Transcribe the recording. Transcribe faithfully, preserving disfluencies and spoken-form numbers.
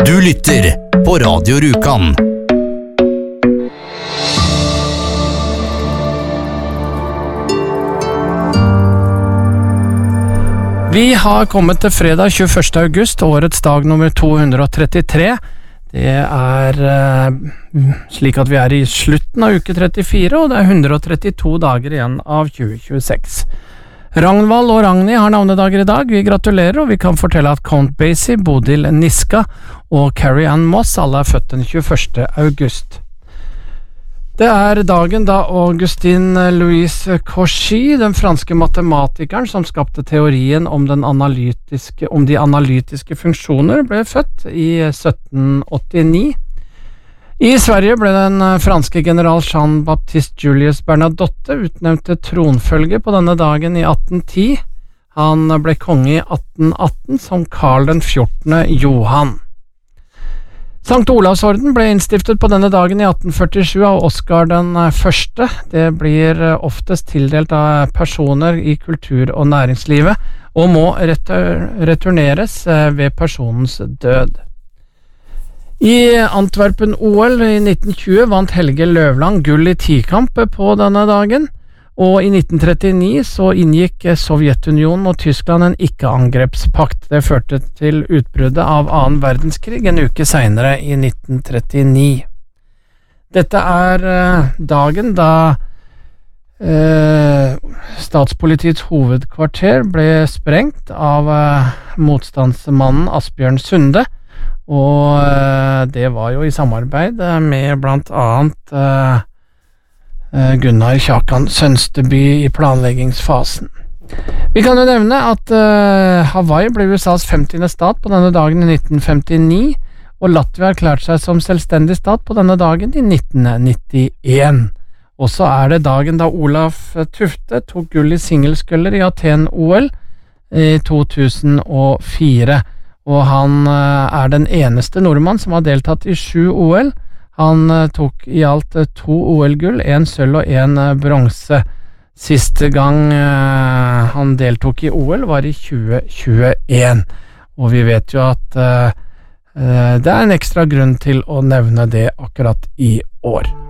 Du lytter på Radio Rjukan. Vi har kommet til fredag tjueførste august, årets dag nummer to hundre trettitre. Det er eh, slik at vi er i slutten av uke trettifire, og det er hundre trettito dager igjen av tjue tjueseks. Ragnvald og Ragnhild har navnedager i dag. Vi gratulerer, og vi kan fortelle at Count Basie, Bodil Niska og Carrie Ann Moss alle er født den tjueførste august. Det er dagen da Augustin Louis Cauchy, den franske matematikeren som skapte teorien om, den analytiske, om de analytiske funksjoner, ble født i sytten åttini. I Sverige ble den franske general Jean-Baptiste Julius Bernadotte utnevnt til tronfølge på denne dagen i atten ti. Han ble konge i atten atten som Karl den fjortende Johan. Sankt Olavsorden ble innstiftet på denne dagen i atten førtisju av Oskar den første. Det blir oftest tildelt av personer i kultur- og næringslivet, og må returneres ved personens død. I Antwerpen-O L i nitten tjue vant Helge Løvland gull i tikamp på denne dagen, og i nitten trettini så inngikk Sovjetunionen og Tyskland en ikke-angrepspakt. Det førte til utbruddet av annen verdenskrig en uke senere i nitten trettini. Dette er eh, dagen da eh, statspolitiets hovedkvarter ble sprengt av eh, motstandsmannen Asbjørn Sunde, og eh, det var jo i samarbeid med blant annet eh, Gunnar Kjakan Sønsteby i planleggingsfasen. Vi kan jo nevne at uh, Hawaii ble U S A's femtiende stat på denne dagen i nitten femtini, og Latvia erklærte seg som selvstendig stat på denne dagen i nitten nittien. Og så er det dagen da Olaf Tufte tok gull i singelsculler i Aten-O L i to tusen og fire, og han uh, er den eneste nordmann som har deltatt i sju O L. Han uh, tok i alt uh, to O L-gull, en sølv og en uh, bronse. Siste gang uh, han deltok i O L var i tjue tjueen, og vi vet jo at uh, uh, det er en ekstra grunn til å nevne det akkurat i år.